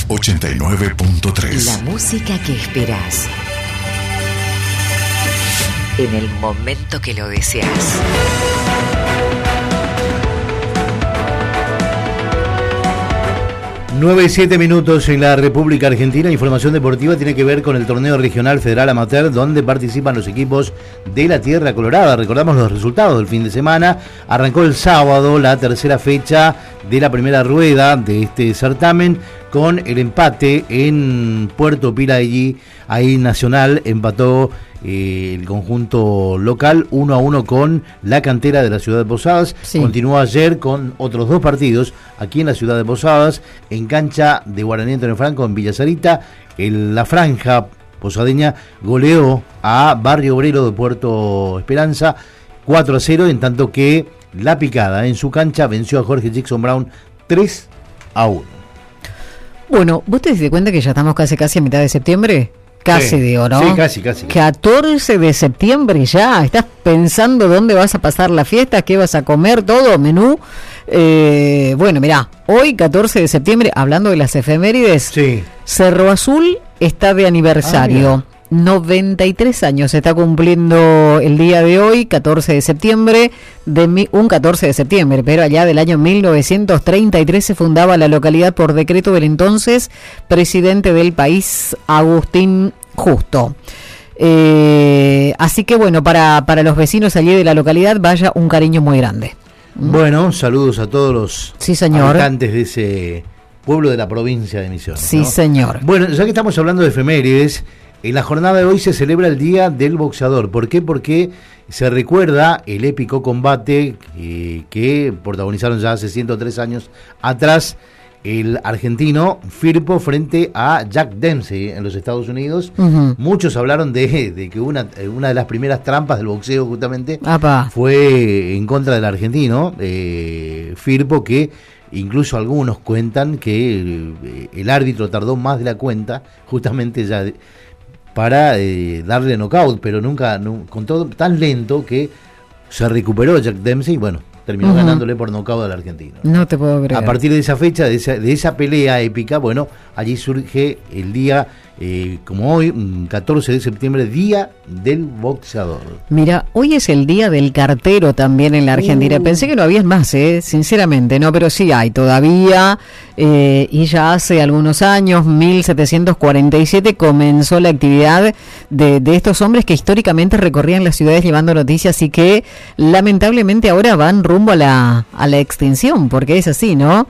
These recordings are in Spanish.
89.3. La música que esperás en el momento que lo deseas. 9-7 minutos en la República Argentina. Información deportiva tiene que ver con el torneo regional federal amateur, donde participan los equipos de la Tierra Colorada. Recordamos los resultados del fin de semana. Arrancó el sábado la tercera fecha de la primera rueda de este certamen, con el empate en Puerto Piraí. Ahí Nacional empató el conjunto local 1-1 con la cantera de la ciudad de Posadas. Sí. Continuó ayer con otros dos partidos aquí en la ciudad de Posadas, en cancha de Guaraní Antonio Franco en Villa Sarita. La franja posadeña goleó a Barrio Obrero de Puerto Esperanza 4-0, en tanto que La Picada en su cancha venció a Jorge Jackson Brown 3-1. Bueno, ¿vos te diste cuenta que ya estamos casi a mitad de septiembre? Casi, digo, ¿no? Sí, casi. 14 de septiembre ya. ¿Estás pensando dónde vas a pasar la fiesta? ¿Qué vas a comer? ¿Todo? ¿Menú? Bueno, mirá, hoy 14 de septiembre, hablando de las efemérides, sí. Cerro Azul está de aniversario. 93 años se está cumpliendo el día de hoy, 14 de septiembre, un 14 de septiembre, pero allá del año 1933 se fundaba la localidad por decreto del entonces presidente del país, Agustín Justo. Así que bueno, para los vecinos allí de la localidad, vaya un cariño muy grande. Bueno, saludos a todos los señor. habitantes de ese pueblo de la provincia de Misiones. Sí, ¿no? señor. Bueno, ya que estamos hablando de efemérides, en la jornada de hoy se celebra el Día del Boxeador. ¿Por qué? Porque se recuerda el épico combate que protagonizaron ya hace 103 años atrás el argentino Firpo frente a Jack Dempsey en los Estados Unidos. Uh-huh. Muchos hablaron de que una de las primeras trampas del boxeo justamente fue en contra del argentino Firpo, que incluso algunos cuentan que el árbitro tardó más de la cuenta justamente ya para darle knockout, pero nunca, con todo tan lento que se recuperó Jack Dempsey y bueno, terminó ganándole por knockout al argentino. No te puedo creer. A partir de esa fecha, de esa pelea épica, bueno, allí surge el día, como hoy, 14 de septiembre, Día del Boxeador. Mira, hoy es el Día del Cartero también en la Argentina. Pensé que no había más, sinceramente, no, pero sí hay todavía, y ya hace algunos años, 1747, comenzó la actividad de estos hombres que históricamente recorrían las ciudades llevando noticias y que lamentablemente ahora van rumbo a la extinción, porque es así, ¿no?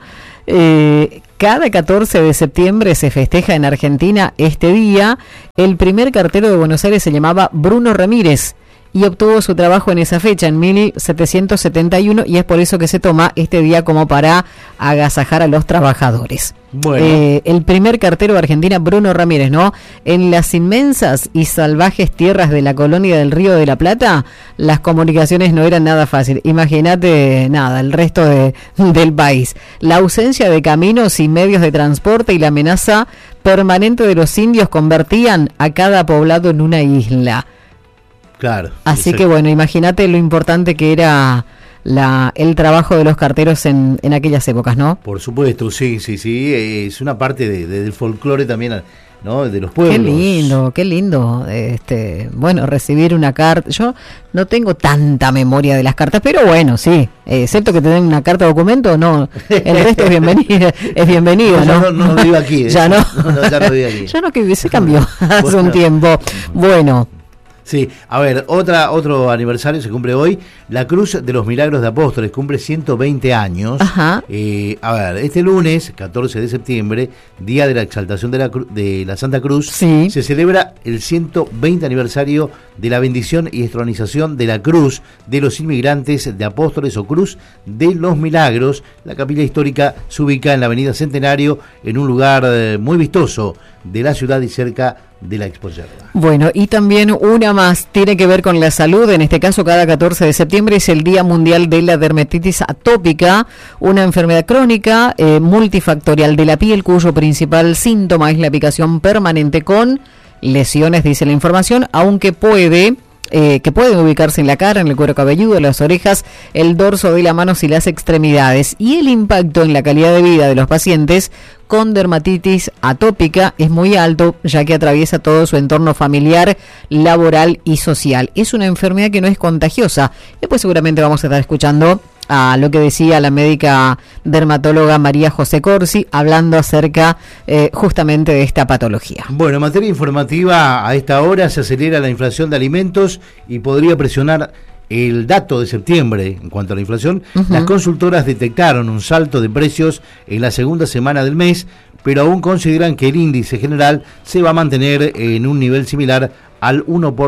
Cada 14 de septiembre se festeja en Argentina este día. El primer cartero de Buenos Aires se llamaba Bruno Ramírez y obtuvo su trabajo en esa fecha, en 1771, y es por eso que se toma este día como para agasajar a los trabajadores. Bueno. El primer cartero de Argentina, Bruno Ramírez, ¿no? En las inmensas y salvajes tierras de la colonia del Río de la Plata, las comunicaciones no eran nada fácil. Imagínate, el resto del país. La ausencia de caminos y medios de transporte y la amenaza permanente de los indios convertían a cada poblado en una isla. Claro. Así que bueno, imagínate lo importante que era el trabajo de los carteros en aquellas épocas, ¿no? Por supuesto, sí, es una parte del folclore también, ¿no? De los pueblos. Qué lindo, bueno, recibir una carta. Yo no tengo tanta memoria de las cartas, pero bueno, sí, excepto que te den una carta de documento, no, el resto es bienvenido, ¿no? No vivo aquí. Ya no. Ya no vivo aquí. Ya no, que se cambió hace un tiempo. Bueno. Sí, a ver, otro aniversario se cumple hoy. La Cruz de los Milagros de Apóstoles cumple 120 años. Ajá. A ver, este lunes, 14 de septiembre, día de la exaltación de la Santa Cruz, sí, se celebra el 120 aniversario de la bendición y estronización de la Cruz de los Inmigrantes de Apóstoles o Cruz de los Milagros. La capilla histórica se ubica en la avenida Centenario, en un lugar muy vistoso de la ciudad y cerca de la Expo Yerba. Bueno, y también una más tiene que ver con la salud. En este caso, cada 14 de septiembre es el Día Mundial de la Dermatitis Atópica, una enfermedad crónica multifactorial de la piel cuyo principal síntoma es la picación permanente con lesiones, dice la información, aunque puede que pueden ubicarse en la cara, en el cuero cabelludo, las orejas, el dorso de las manos y las extremidades. Y el impacto en la calidad de vida de los pacientes con dermatitis atópica es muy alto, ya que atraviesa todo su entorno familiar, laboral y social. Es una enfermedad que no es contagiosa. Después seguramente vamos a estar escuchando a lo que decía la médica dermatóloga María José Corsi, hablando acerca justamente de esta patología. Bueno, en materia informativa, a esta hora se acelera la inflación de alimentos y podría presionar el dato de septiembre en cuanto a la inflación. Las consultoras detectaron un salto de precios en la segunda semana del mes, pero aún consideran que el índice general se va a mantener en un nivel similar al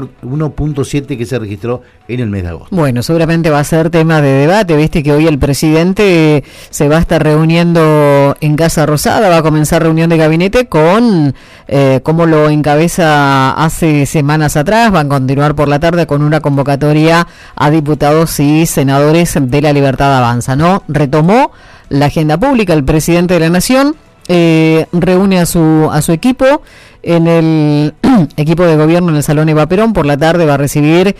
1.7 que se registró en el mes de agosto. Bueno, seguramente va a ser tema de debate, viste que hoy el presidente se va a estar reuniendo en Casa Rosada, va a comenzar reunión de gabinete con, como lo encabeza hace semanas atrás, van a continuar por la tarde con una convocatoria a diputados y senadores de La Libertad Avanza, ¿no? Retomó la agenda pública el presidente de la Nación, reúne a su equipo en el equipo de gobierno en el Salón Eva Perón. Por la tarde va a recibir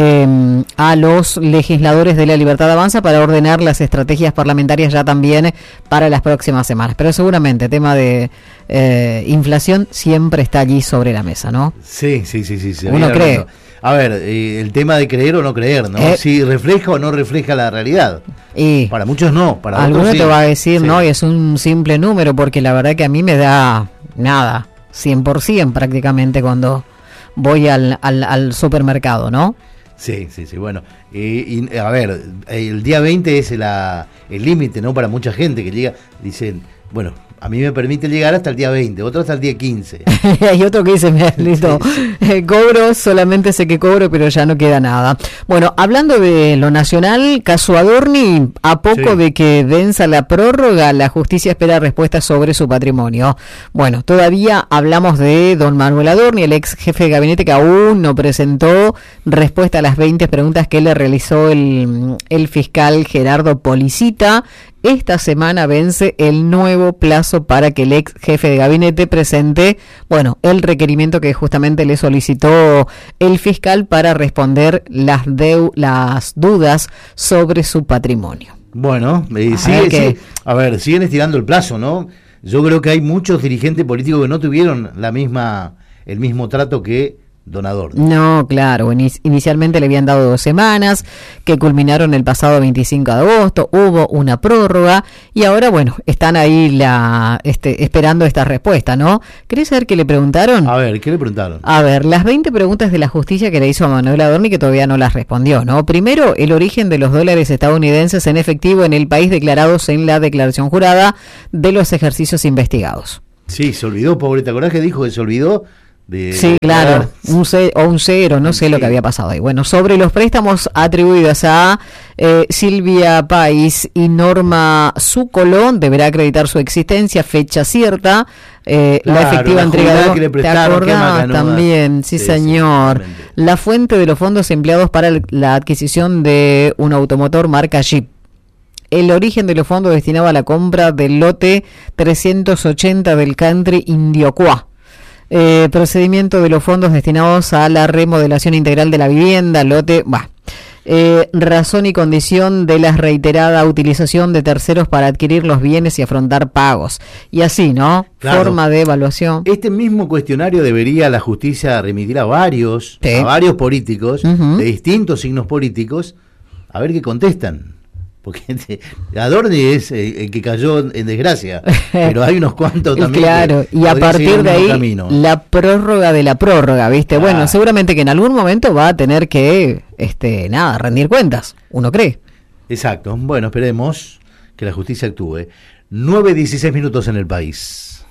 a los legisladores de La Libertad Avanza para ordenar las estrategias parlamentarias ya también para las próximas semanas. Pero seguramente tema de inflación siempre está allí sobre la mesa, ¿no? Sí. Uno cree. A ver, el tema de creer o no creer, ¿no? Si refleja o no refleja la realidad. Y para muchos no, para alguno otros sí. Te va a decir, no, y es un simple número, porque la verdad que a mí me da nada, 100% prácticamente cuando voy al supermercado, ¿no? Sí, bueno. Y a ver, el día 20 es el límite, ¿no? Para mucha gente que llega, dicen, bueno, a mí me permite llegar hasta el día 20, otro hasta el día 15. Hay otro que dice, mira, listo, cobro, solamente sé que cobro, pero ya no queda nada. Bueno, hablando de lo nacional, caso Adorni, a poco de que venza la prórroga, la justicia espera respuestas sobre su patrimonio. Bueno, todavía hablamos de don Manuel Adorni, el ex jefe de gabinete, que aún no presentó respuesta a las 20 preguntas que le realizó el fiscal Gerardo Policita. Esta semana vence el nuevo plazo para que el ex jefe de gabinete presente, bueno, el requerimiento que justamente le solicitó el fiscal para responder las dudas sobre su patrimonio. Bueno, siguen estirando el plazo, ¿no? Yo creo que hay muchos dirigentes políticos que no tuvieron el mismo trato que don Adorni. No, claro, inicialmente le habían dado 2 semanas, que culminaron el pasado 25 de agosto, hubo una prórroga, y ahora, bueno, están ahí esperando esta respuesta, ¿no? ¿Querés saber qué le preguntaron? A ver, ¿qué le preguntaron? A ver, las 20 preguntas de la justicia que le hizo a Manuel Adorni, que todavía no las respondió, ¿no? Primero, el origen de los dólares estadounidenses en efectivo en el país declarados en la declaración jurada de los ejercicios investigados. Sí, se olvidó, pobre, ¿te acordás que dijo que se olvidó? Sí, claro, un cero, no sé lo que había pasado ahí. Bueno, sobre los préstamos atribuidos a Silvia Pais y Norma Zúcolo, deberá acreditar su existencia, fecha cierta, la efectiva entrega de... ¿Te acordás? También, sí señor. La fuente de los fondos empleados para la adquisición de un automotor marca Jeep. El origen de los fondos destinados a la compra del lote 380 del country Indiocuá. Procedimiento de los fondos destinados a la remodelación integral de la vivienda, lote, razón y condición de la reiterada utilización de terceros para adquirir los bienes y afrontar pagos. Y así, ¿no? Claro. Forma de evaluación. Este mismo cuestionario debería la justicia remitir a varios políticos de distintos signos políticos, a ver qué contestan. Porque Adorni es el que cayó en desgracia, pero hay unos cuantos también. Claro, y a partir de ahí, la prórroga de la prórroga, ¿viste? Bueno, seguramente que en algún momento va a tener que, rendir cuentas, uno cree. Exacto, bueno, esperemos que la justicia actúe. 9:16 en el país.